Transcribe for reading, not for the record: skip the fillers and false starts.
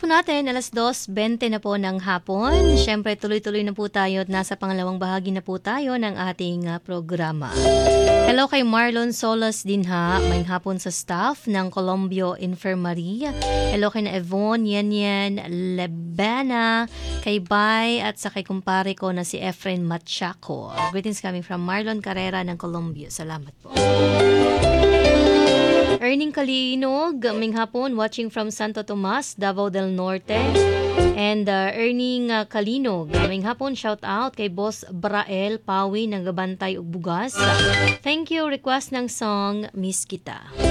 po natin, 2:20 na po ng hapon. Siyempre, tuloy-tuloy na po tayo at nasa pangalawang bahagi na po tayo ng ating programa. Hello kay Marlon Solas din ha, may hapon sa staff ng Colombio Infirmary. Hello kay na Yvonne, Yenyen, Lebana, kay Bay at sa kay kumpare ko na si Efren Machaco. Greetings coming from Marlon Carrera ng Colombia. Salamat po. Erning Kalinog, may hapon, watching from Santo Tomas, Davao del Norte. And Erning Kalinog, may hapon, shout out kay Boss Brael Pawi ng Gabantay ug Bugas. Thank you, request ng song Miss Kita.